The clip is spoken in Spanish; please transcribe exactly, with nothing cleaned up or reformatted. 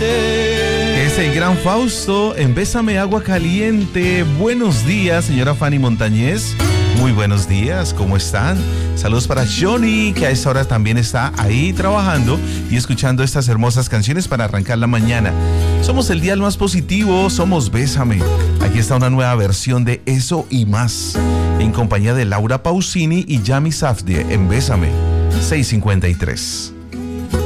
Es el gran Fausto en Bésame Agua Caliente. Buenos días, señora Fanny Montañez. Muy buenos días, ¿cómo están? Saludos para Johnny, que a esta hora también está ahí trabajando y escuchando estas hermosas canciones para arrancar la mañana. Somos el dial más positivo, somos Bésame. Aquí está una nueva versión de Eso y Más, en compañía de Laura Pausini y Yami Safdie en Bésame seiscientos cincuenta y tres.